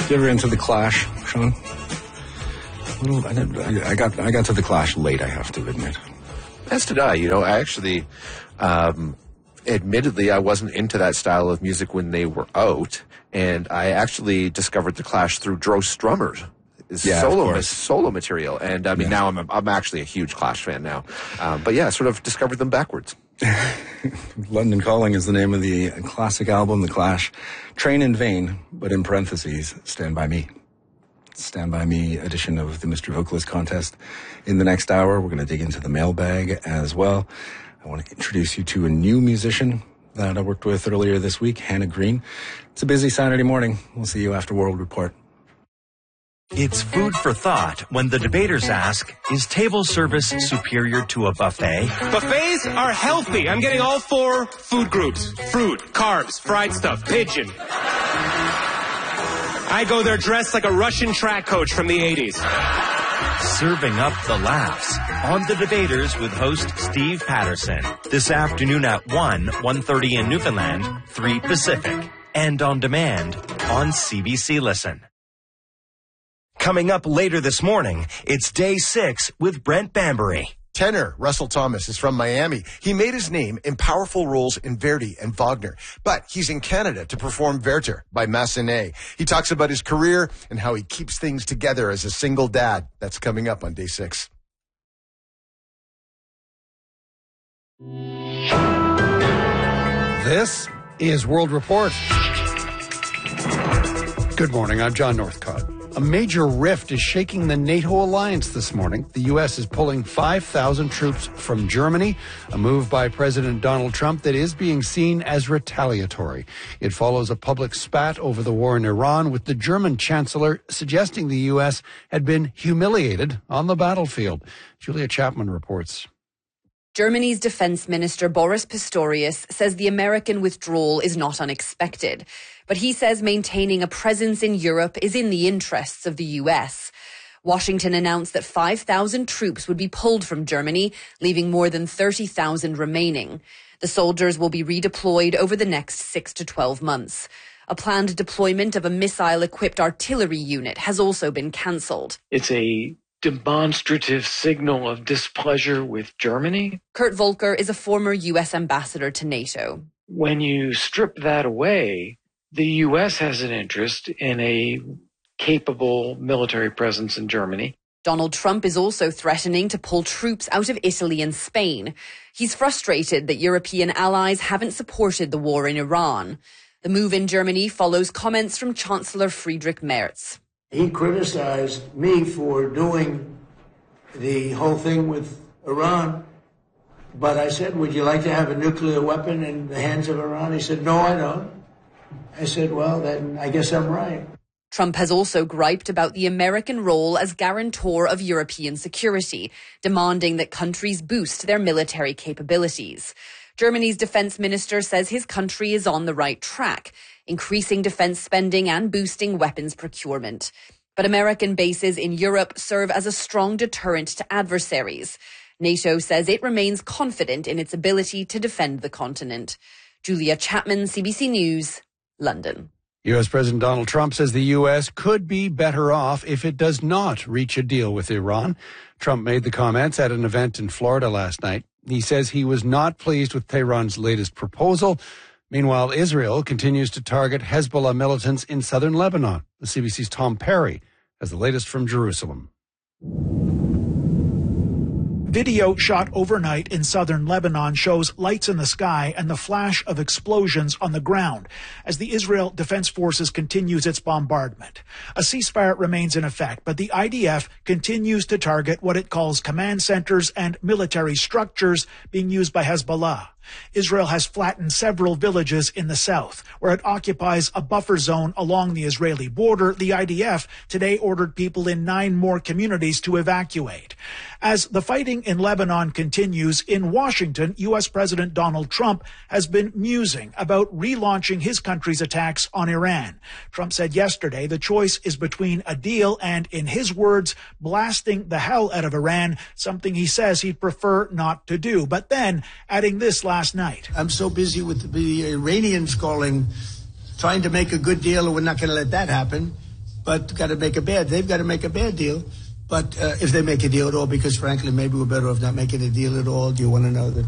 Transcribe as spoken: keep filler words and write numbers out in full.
You ever into The Clash, Sean? Well, I, did, I, I got I got to The Clash late, I have to admit. As did I. You know, I actually, um, admittedly, I wasn't into that style of music when they were out, and I actually discovered The Clash through Joe Strummer's yeah, solo solo material, and I mean yeah. now I'm a, I'm actually a huge Clash fan now, um, but yeah, sort of discovered them backwards. London Calling is the name of the classic album, The Clash. Train in Vain, but in parentheses, Stand By Me. Stand By Me edition of the Mister Vocalist contest. In the next hour, we're going to dig into the mailbag as well. I want to introduce you to a new musician that I worked with earlier this week, Hannah Green. It's a busy Saturday morning. We'll see you after World Report. It's food for thought when the debaters ask, is table service superior to a buffet? Buffets are healthy. I'm getting all four food groups. Fruit, carbs, fried stuff, pigeon. I go there dressed like a Russian track coach from the eighties. Serving up the laughs on The Debaters with host Steve Patterson. This afternoon at one, one thirty in Newfoundland, three Pacific. And on demand on C B C Listen. Coming up later this morning, it's Day six with Brent Bambury. Tenor Russell Thomas is from Miami. He made his name in powerful roles in Verdi and Wagner, but he's in Canada to perform Werther by Massenet. He talks about his career and how he keeps things together as a single dad. That's coming up on Day six. This is World Report. Good morning, I'm John Northcott. A major rift is shaking the NATO alliance this morning. The U S is pulling five thousand troops from Germany, a move by President Donald Trump that is being seen as retaliatory. It follows a public spat over the war in Iran, with the German chancellor suggesting the U S had been humiliated on the battlefield. Julia Chapman reports. Germany's defense minister Boris Pistorius says the American withdrawal is not unexpected, but he says maintaining a presence in Europe is in the interests of the U S. Washington announced that five thousand troops would be pulled from Germany, leaving more than thirty thousand remaining. The soldiers will be redeployed over the next six to twelve months. A planned deployment of a missile-equipped artillery unit has also been cancelled. It's a demonstrative signal of displeasure with Germany. Kurt Volker is a former U S ambassador to NATO. When you strip that away, the U S has an interest in a capable military presence in Germany. Donald Trump is also threatening to pull troops out of Italy and Spain. He's frustrated that European allies haven't supported the war in Iran. The move in Germany follows comments from Chancellor Friedrich Merz. He criticized me for doing the whole thing with Iran. But I said, would you like to have a nuclear weapon in the hands of Iran? He said, no, I don't. I said, well, then I guess I'm right. Trump has also griped about the American role as guarantor of European security, demanding that countries boost their military capabilities. Germany's defense minister says his country is on the right track, increasing defense spending and boosting weapons procurement. But American bases in Europe serve as a strong deterrent to adversaries. NATO says it remains confident in its ability to defend the continent. Julia Chapman, C B C News, London. U S. President Donald Trump says the U S could be better off if it does not reach a deal with Iran. Trump made the comments at an event in Florida last night. He says he was not pleased with Tehran's latest proposal. Meanwhile, Israel continues to target Hezbollah militants in southern Lebanon. The C B C's Tom Perry has the latest from Jerusalem. Video shot overnight in southern Lebanon shows lights in the sky and the flash of explosions on the ground as the Israel Defense Forces continues its bombardment. A ceasefire remains in effect, but the I D F continues to target what it calls command centers and military structures being used by Hezbollah. Israel has flattened several villages in the south, where it occupies a buffer zone along the Israeli border. The I D F today ordered people in nine more communities to evacuate. As the fighting in Lebanon continues, in Washington, U S. President Donald Trump has been musing about relaunching his country's attacks on Iran. Trump said yesterday the choice is between a deal and, in his words, blasting the hell out of Iran, something he says he'd prefer not to do. But then, adding this last night. I'm so busy with the Iranians calling, trying to make a good deal, and we're not going to let that happen. but got to make a bad. They've got to make a bad deal. But uh, if they make a deal at all, because frankly, maybe we're better off not making a deal at all. Do you want to know that